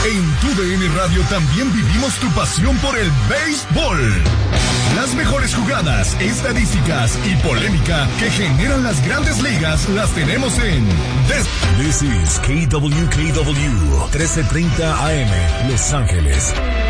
En TUDN Radio también vivimos tu pasión por el béisbol. Las mejores jugadas, estadísticas y polémica que generan las grandes ligas las tenemos en This is KWKW 1330 AM, Los Ángeles.